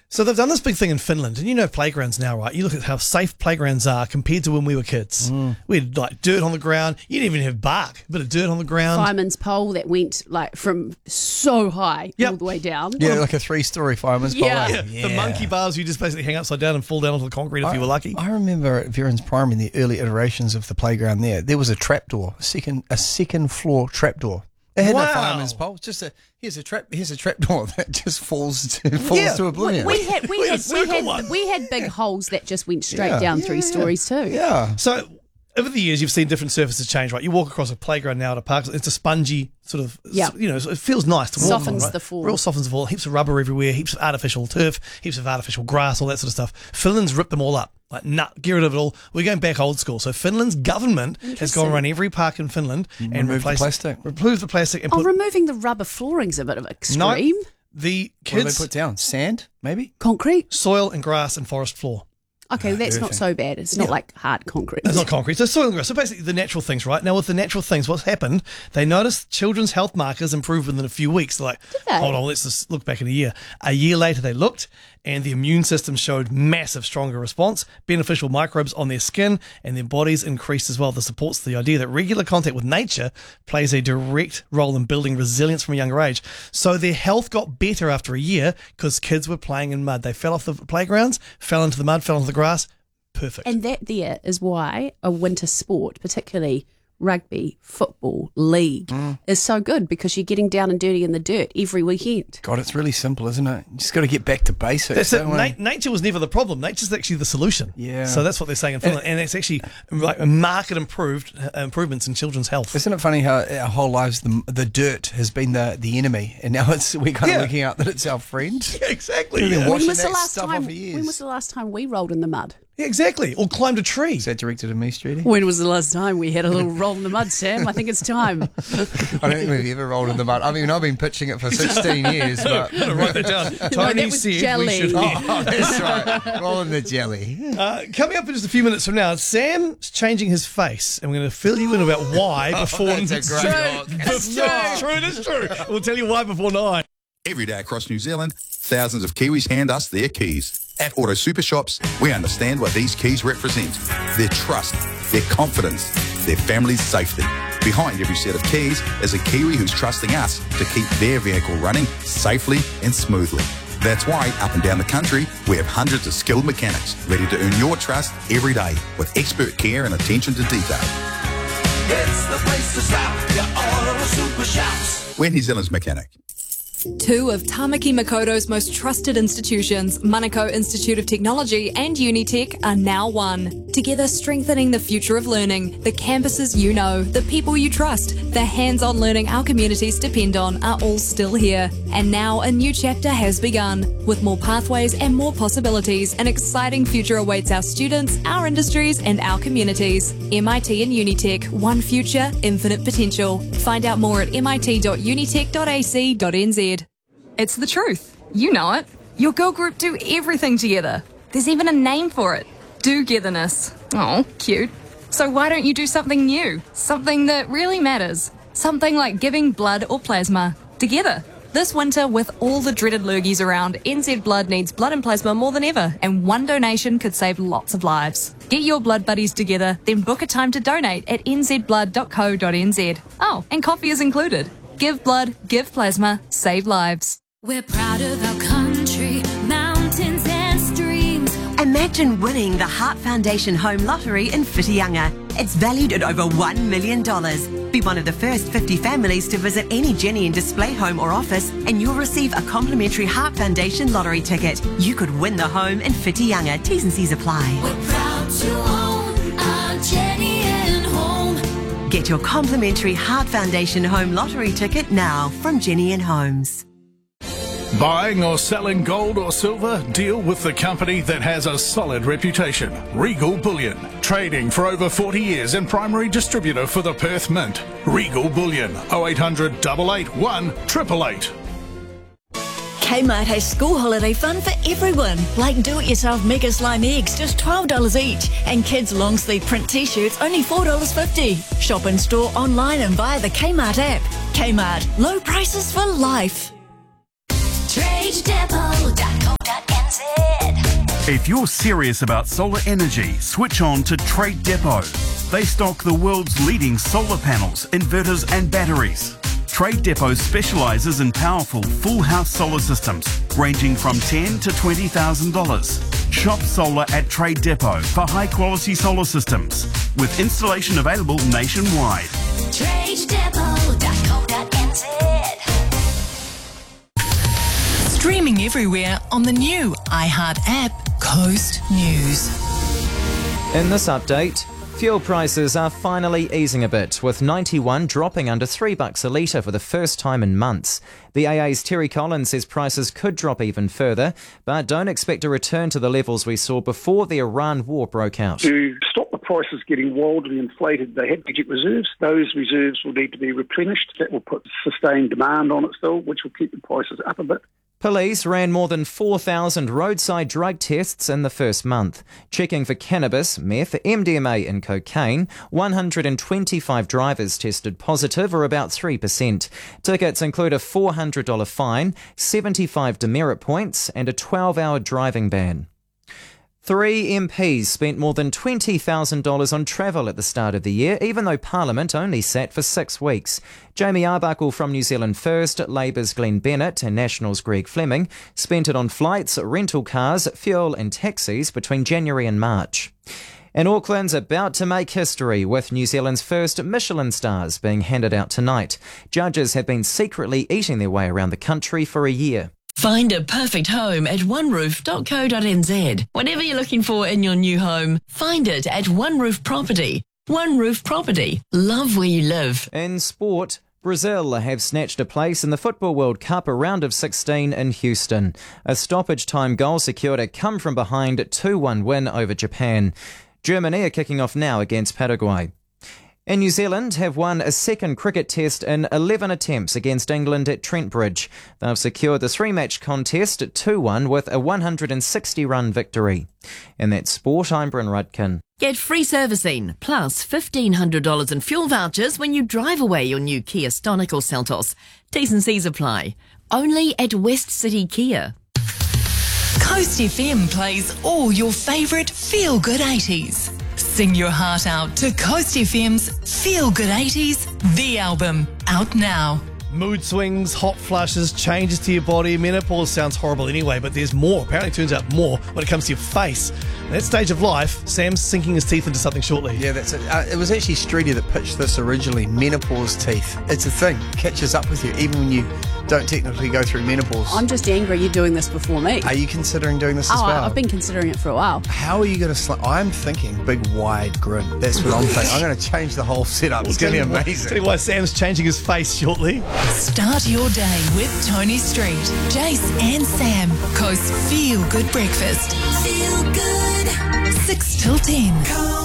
So they've done this big thing in Finland, and playgrounds now, right? You look at how safe playgrounds are compared to when we were kids. We had like dirt on the ground. You didn't even have bark, a bit of dirt on the ground. Fireman's pole that went like from so high all the way down. Yeah, like a 3-story fireman's pole. Yeah. The monkey bars you just basically hang upside down and fall down onto the concrete if you were lucky. I remember at Veron's Prime in the early iterations of the playground there was a trapdoor, a second floor trapdoor. It had no fireman's pole. It's just here's a trapdoor that just falls to oblivion. We had big holes that just went straight down 3 stories too. Yeah. So over the years, you've seen different surfaces change, right? You walk across a playground now at a park, it's a spongy sort of, it feels nice to walk on, Softens right? the floor. Real softens the floor. Heaps of rubber everywhere, heaps of artificial turf, heaps of artificial grass, all that sort of stuff. Finland's ripped them all up. Like, get rid of it all. We're going back old school. So Finland's government has gone around every park in Finland and removed the plastic. And removing the rubber flooring's a bit of extreme. No, the kids... What do they put down? Sand, maybe? Concrete? Soil and grass and forest floor. Okay, that's not so bad. It's not like hard concrete. It's not concrete. So soil and grass. So basically the natural things, right? Now with the natural things, what's happened, they noticed children's health markers improved within a few weeks. They're like, hold on, let's just look back in a year. A year later they looked and the immune system showed massive stronger response, beneficial microbes on their skin and their bodies increased as well. This supports the idea that regular contact with nature plays a direct role in building resilience from a younger age. So their health got better after a year because kids were playing in mud. They fell off the playgrounds, fell into the mud, fell into the grass. Perfect. And that there is why a winter sport, particularly rugby, football, league, is so good because you're getting down and dirty in the dirt every weekend. God, it's really simple, isn't it? You just got to get back to basics. That's it. Nature was never the problem. Nature's actually the solution. Yeah. So that's what they're saying in Finland. And it's actually like marked improvements in children's health. Isn't it funny how our whole lives the dirt has been the enemy and now we're kind of working out that it's our friend? Yeah, exactly. We've been Yeah. washing When that was the last time we rolled in the mud? Yeah, exactly. Or climbed a tree. Is that directed at me, Streety? When was the last time we had a little roll in the mud, Sam? I think it's time. I don't think we've ever rolled in the mud. I mean, I've been pitching it for 16 years, but... I'm going to write that down. Tony that was said jelly. we should... Oh, that's right. Roll in the jelly. Coming up in just a few minutes from now, Sam's changing his face, and we're going to fill you in about why before... That's a great look. It's true. We'll tell you why before 9. Every day across New Zealand, thousands of Kiwis hand us their keys. At Auto Super Shops, we understand what these keys represent. Their trust, their confidence, their family's safety. Behind every set of keys is a Kiwi who's trusting us to keep their vehicle running safely and smoothly. That's why up and down the country, we have hundreds of skilled mechanics ready to earn your trust every day with expert care and attention to detail. It's the place to stop, your Auto Super Shops. We're New Zealand's mechanic. Two of Tamaki Makoto's most trusted institutions, Manukau Institute of Technology and Unitec, are now one. Together strengthening the future of learning, the campuses you know, the people you trust, the hands-on learning our communities depend on are all still here. And now a new chapter has begun. With more pathways and more possibilities, an exciting future awaits our students, our industries and our communities. MIT and Unitec, one future, infinite potential. Find out more at mit.unitec.ac.nz. It's the truth. You know it. Your girl group do everything together. There's even a name for it. Do-getherness. Oh, cute. So why don't you do something new? Something that really matters. Something like giving blood or plasma. Together. This winter, with all the dreaded lurgies around, NZ Blood needs blood and plasma more than ever, and one donation could save lots of lives. Get your blood buddies together, then book a time to donate at nzblood.co.nz. Oh, and coffee is included. Give blood, give plasma, save lives. We're proud of our country, mountains and streams. Imagine winning the Heart Foundation Home Lottery in Whitianga. It's valued at over $1 million. Be one of the first 50 families to visit any Jenny and Display home or office and you'll receive a complimentary Heart Foundation lottery ticket. You could win the home in Whitianga. T's and C's apply. We're proud to own our Jenny and Home. Get your complimentary Heart Foundation Home Lottery ticket now from Jenny and Homes. Buying or selling gold or silver? Deal with the company that has a solid reputation. Regal Bullion. Trading for over 40 years and primary distributor for the Perth Mint. Regal Bullion. 0800 881 888. Kmart has school holiday fun for everyone, like do-it-yourself Mega Slime eggs, just $12 each, and kids' long-sleeve print t-shirts, only $4.50. Shop in store, online and via the Kmart app. Kmart, low prices for life. TradeDepot.co.nz. If you're serious about solar energy, switch on to Trade Depot. They stock the world's leading solar panels, inverters and batteries. Trade Depot specialises in powerful full house solar systems ranging from $10,000 to $20,000. Shop solar at Trade Depot for high quality solar systems with installation available nationwide. TradeDepot.co.nz. Streaming everywhere on the new iHeart app, Coast News. In this update, fuel prices are finally easing a bit, with 91 dropping under $3 a litre for the first time in months. The AA's Terry Collins says prices could drop even further, but don't expect a return to the levels we saw before the Iran war broke out. To stop the prices getting wildly inflated, they had budget reserves. Those reserves will need to be replenished. That will put sustained demand on it still, which will keep the prices up a bit. Police ran more than 4,000 roadside drug tests in the first month, checking for cannabis, meth, MDMA and cocaine. 125 drivers tested positive, or about 3%. Tickets include a $400 fine, 75 demerit points and a 12-hour driving ban. 3 MPs spent more than $20,000 on travel at the start of the year, even though Parliament only sat for 6 weeks. Jamie Arbuckle from New Zealand First, Labour's Glenn Bennett and National's Greg Fleming spent it on flights, rental cars, fuel and taxis between January and March. And Auckland's about to make history, with New Zealand's first Michelin stars being handed out tonight. Judges have been secretly eating their way around the country for a year. Find a perfect home at oneroof.co.nz. Whatever you're looking for in your new home, find it at One Roof Property. One Roof Property. Love where you live. In sport, Brazil have snatched a place in the Football World Cup, a round of 16 in Houston. A stoppage time goal secured a come-from-behind 2-1 win over Japan. Germany are kicking off now against Paraguay. And New Zealand have won a second cricket test in 11 attempts against England at Trent Bridge. They've secured the 3-match contest at 2-1 with a 160-run victory. In that sport, I'm Bryn Rudkin. Get free servicing, plus $1,500 in fuel vouchers when you drive away your new Kia Stonic or Seltos. T's and C's apply. Only at West City Kia. Coast FM plays all your favourite feel-good 80s. Sing your heart out to Coast FM's Feel Good 80s, the album, out now. Mood swings, hot flushes, changes to your body. Menopause sounds horrible anyway, but there's more. Apparently, it turns out more when it comes to your face. At that stage of life, Sam's sinking his teeth into something shortly. Yeah, that's it. It was actually Streety that pitched this originally. Menopause teeth. It's a thing. Catches up with you, even when you don't technically go through menopause. I'm just angry you're doing this before me. Are you considering doing this as well? I've been considering it for a while. How are you going to I'm thinking big, wide grin. That's what I'm thinking. I'm going to change the whole setup. It's going to be amazing. Tell you why Sam's changing his face shortly. Start your day with Tony Street, Jace and Sam. Coast Feel Good Breakfast. Feel good. 6 till 10.